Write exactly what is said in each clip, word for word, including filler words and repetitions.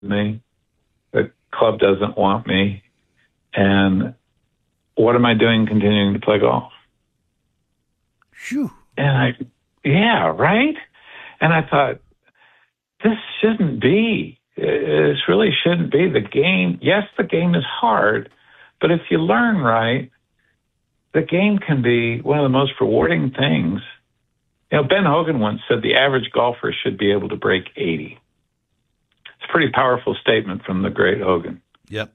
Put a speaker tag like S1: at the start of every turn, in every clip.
S1: me. The club doesn't want me. And what am I doing continuing to play golf?
S2: Phew.
S1: And I, yeah, right? And I thought, this shouldn't be. This really shouldn't be. The game, yes, the game is hard, but if you learn right, the game can be one of the most rewarding things. You know, Ben Hogan once said the average golfer should be able to break eighty. It's a pretty powerful statement from the great Hogan.
S2: Yep.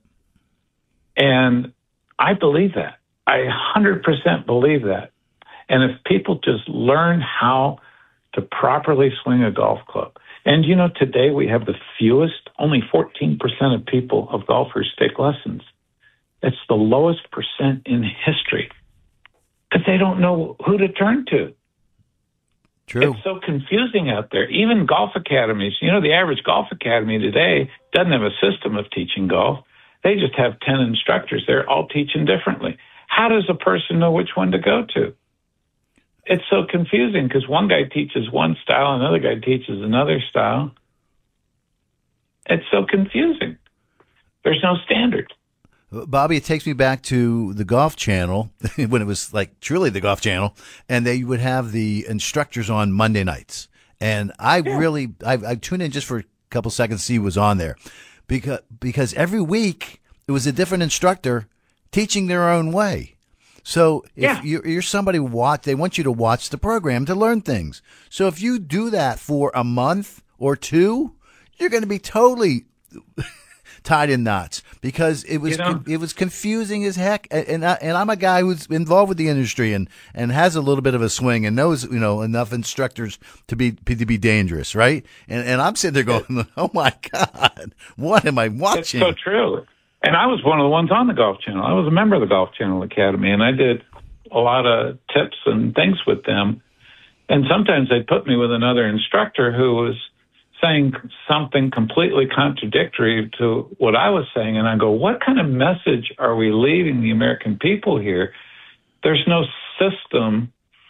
S1: And I believe that. I one hundred percent believe that. And if people just learn how to properly swing a golf club, and you know, today we have the fewest, only fourteen percent of people, of golfers take lessons. It's the lowest percent in history because they don't know who to turn to.
S2: True.
S1: It's so confusing out there. Even golf academies, you know, the average golf academy today doesn't have a system of teaching golf. They just have ten instructors. They're all teaching differently. How does a person know which one to go to? It's so confusing because one guy teaches one style, another guy teaches another style. It's so confusing. There's no standard.
S2: Bobby, it takes me back to the Golf Channel when it was like truly the Golf Channel, and they would have the instructors on Monday nights. And I yeah. really, I, I tuned in just for a couple seconds to see who was on there because, because every week it was a different instructor teaching their own way. So if
S1: yeah.
S2: you're, you're somebody watch, they want you to watch the program to learn things. So if you do that for a month or two, you're going to be totally tied in knots because it was
S1: you know,
S2: it was confusing as heck. And I, and I'm a guy who's involved with the industry and, and has a little bit of a swing and knows you know enough instructors to be to be dangerous, right? And and I'm sitting there going, oh my God, what am I watching?
S1: It's so true. And I was one of the ones on the Golf Channel. I was a member of the Golf Channel Academy, and I did a lot of tips and things with them. And sometimes they'd put me with another instructor who was saying something completely contradictory to what I was saying. And I go, what kind of message are we leaving the American people here? There's no system.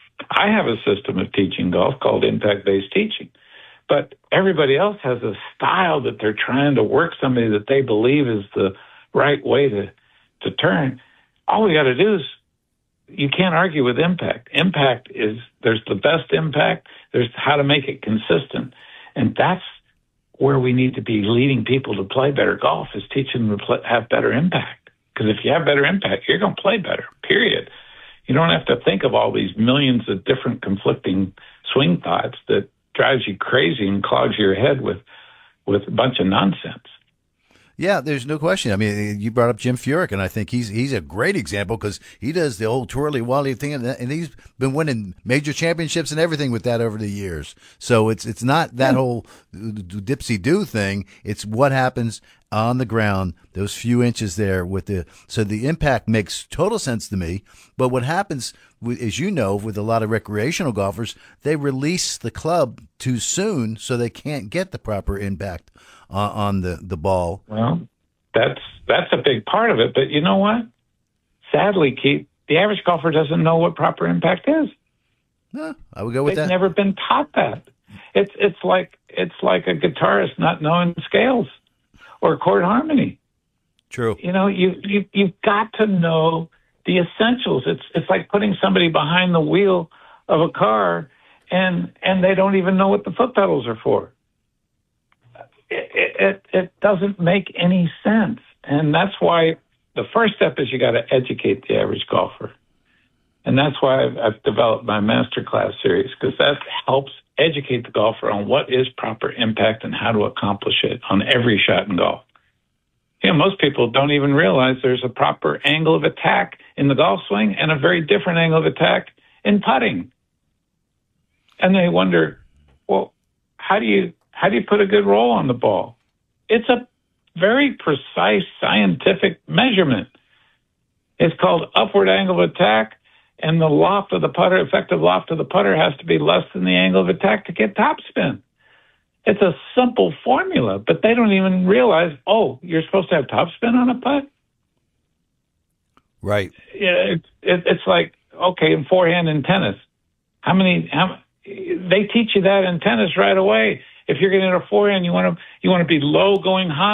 S1: I have a system of teaching golf called impact-based teaching. But everybody else has a style that they're trying to work somebody that they believe is the right way to, to turn. All we got to do is, you can't argue with impact. Impact is, there's the best impact. There's how to make it consistent. And that's where we need to be leading people to play better golf, is teaching them to play, have better impact. Because if you have better impact, you're going to play better, period. You don't have to think of all these millions of different conflicting swing thoughts that drives you crazy and clogs your head with, with a bunch of nonsense.
S2: Yeah, there's no question. I mean, you brought up Jim Furyk, and I think he's he's a great example because he does the whole twirly wally thing, and, and he's been winning major championships and everything with that over the years. So it's it's not that whole dipsy do thing. It's what happens on the ground, those few inches there with the so the impact makes total sense to me. But what happens, as you know, with a lot of recreational golfers, they release the club too soon, so they can't get the proper impact Uh, on the, the ball.
S1: Well, that's that's a big part of it. But you know what? Sadly, Keith, the average golfer doesn't know what proper impact is.
S2: No, I would go with
S1: They've
S2: that.
S1: never been taught that. It's it's like it's like a guitarist not knowing scales or chord harmony.
S2: True.
S1: You know, you you you've got to know the essentials. It's it's like putting somebody behind the wheel of a car and and they don't even know what the foot pedals are for. It, it, it doesn't make any sense. And that's why the first step is you got to educate the average golfer. And that's why I've, I've developed my masterclass series, because that helps educate the golfer on what is proper impact and how to accomplish it on every shot in golf. You know, most people don't even realize there's a proper angle of attack in the golf swing and a very different angle of attack in putting. And they wonder, well, how do you How do you put a good roll on the ball? It's a very precise scientific measurement. It's called upward angle of attack, and the loft of the putter, effective loft of the putter, has to be less than the angle of attack to get topspin. It's a simple formula, but they don't even realize, oh, you're supposed to have topspin on a putt?
S2: Right.
S1: Yeah, it, it, it's like, okay, in forehand in tennis, how many, how, they teach you that in tennis right away. If you're getting a forehand, you want to you want to be low going high.